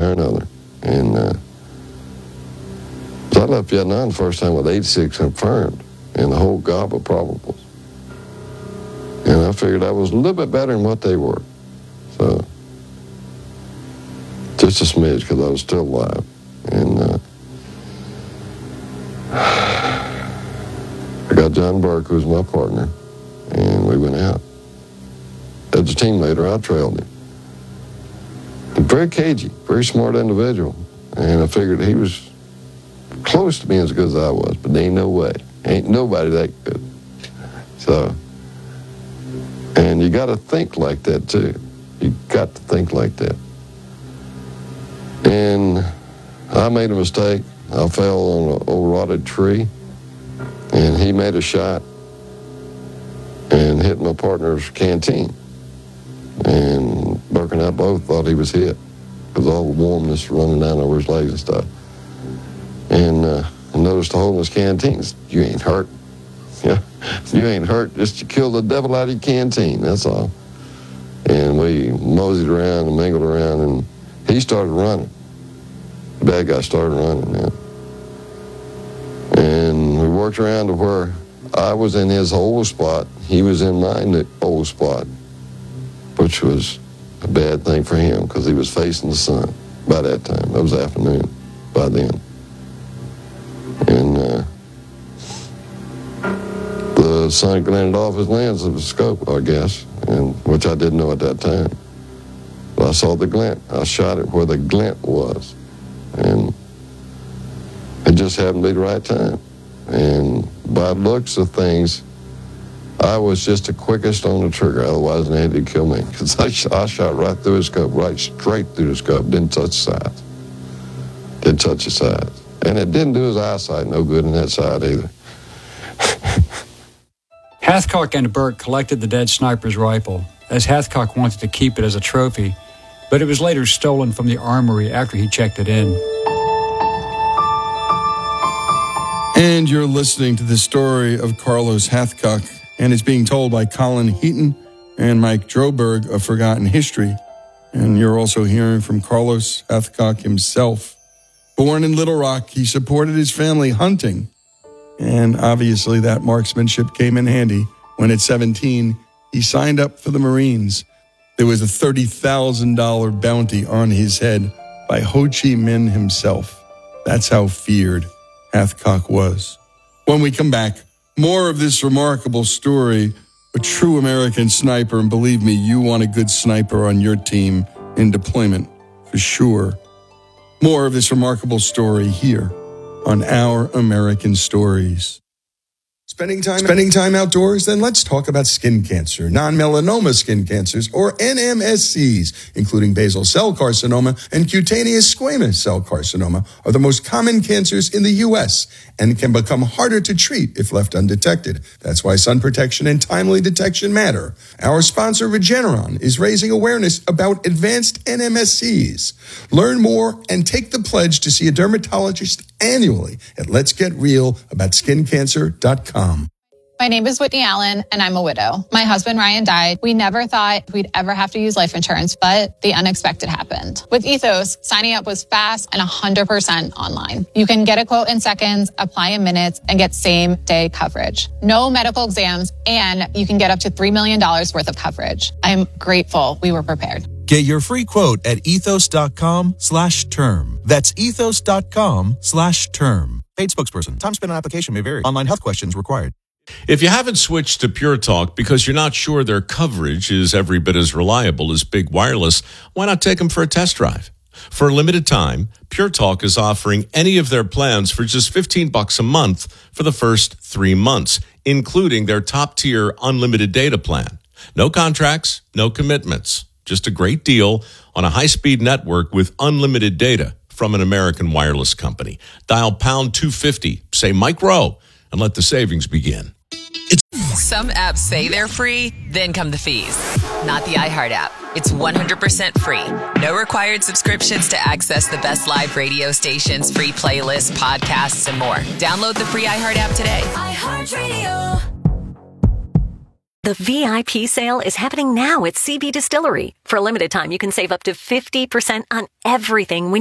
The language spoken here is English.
or another. And so I left Vietnam the first time with 86 confirmed and the whole gob of probables. And I figured I was a little bit better than what they were. So, just a smidge, because I was still alive. And I got John Burke, who was my partner, and we went out. As a team leader, I trailed him. Very cagey, very smart individual. And I figured he was close to being as good as I was, but there ain't no way. Ain't nobody that good. So, and you got to think like that, too. You got to think like that. And I made a mistake. I fell on an old rotted tree, and he made a shot and hit my partner's canteen. And Burke and I both thought he was hit because all the warmness running down over his legs and stuff. And I noticed the hole in his canteen. You ain't hurt. Yeah, you ain't hurt. Just you killed the devil out of your canteen, that's all. And we moseyed around and mingled around, and he started running. The bad guy started running, yeah. And we worked around to where I was in his old spot. He was in my old spot, which was a bad thing for him because he was facing the sun by that time. It was afternoon by then. And the sun glinted off his lens of the scope, I guess, and which I didn't know at that time. But I saw the glint. I shot it where the glint was. And it just happened to be the right time. And by looks of things, I was just the quickest on the trigger. Otherwise, they had to kill me. Because I shot right through his scope, right straight through the scope. Didn't touch the sides. Didn't touch the sides. And it didn't do his eyesight no good in that side either. Hathcock and Burke collected the dead sniper's rifle, as Hathcock wanted to keep it as a trophy, but it was later stolen from the armory after he checked it in. And you're listening to the story of Carlos Hathcock, and it's being told by Colin Heaton and Mike Droberg of Forgotten History. And you're also hearing from Carlos Hathcock himself. Born in Little Rock, he supported his family hunting. And obviously that marksmanship came in handy when at 17, he signed up for the Marines. There was a $30,000 bounty on his head by Ho Chi Minh himself. That's how feared Hathcock was. When we come back, more of this remarkable story, a true American sniper, and believe me, you want a good sniper on your team in deployment, for sure. More of this remarkable story here on Our American Stories. Spending time outdoors? Then let's talk about skin cancer. Non-melanoma skin cancers, or NMSCs, including basal cell carcinoma and cutaneous squamous cell carcinoma, are the most common cancers in the U.S. and can become harder to treat if left undetected. That's why sun protection and timely detection matter. Our sponsor, Regeneron, is raising awareness about advanced NMSCs. Learn more and take the pledge to see a dermatologist annually at letsgetrealaboutSkinCancer.com. My name is Whitney Allen, and I'm a widow. My husband, Ryan, died. We never thought we'd ever have to use life insurance, but the unexpected happened. With Ethos, signing up was fast and 100% online. You can get a quote in seconds, apply in minutes, and get same-day coverage. No medical exams, and you can get up to $3 million worth of coverage. I'm grateful we were prepared. Get your free quote at ethos.com/term. That's ethos.com/term. Paid spokesperson. Time spent on application may vary. Online health questions required. If you haven't switched to Pure Talk because you're not sure their coverage is every bit as reliable as Big Wireless, why not take them for a test drive? For a limited time, Pure Talk is offering any of their plans for just $15 a month for the first 3 months, including their top-tier unlimited data plan. No contracts, no commitments. Just a great deal on a high-speed network with unlimited data from an American wireless company. Dial pound 250, say Mike Rowe, and let the savings begin. Some apps say they're free, then come the fees. Not the iHeart app. It's 100% free. No required subscriptions to access the best live radio stations, free playlists, podcasts, and more. Download the free iHeart app today. iHeartRadio. The VIP sale is happening now at CB Distillery. For a limited time, you can save up to 50% on everything when